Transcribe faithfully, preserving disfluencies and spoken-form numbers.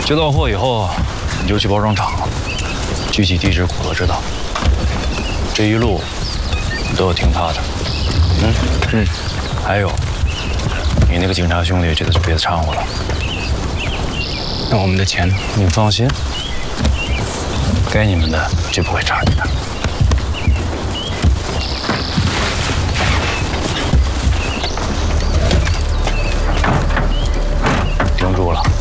接到货以后，你就去包装厂，具体地址苦乐知道。这一路你都要听他的。嗯嗯。还有，你那个警察兄弟这次就别掺和了。 那我们的钱呢？ 你放心，该你们的绝不会差你的。